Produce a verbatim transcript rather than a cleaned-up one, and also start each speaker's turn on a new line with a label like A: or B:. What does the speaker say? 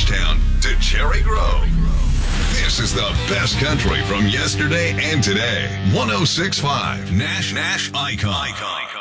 A: Bridgetown to Cherry Grove. This is the best country from yesterday and today. one oh six point five Nash Nash Icon. Icon.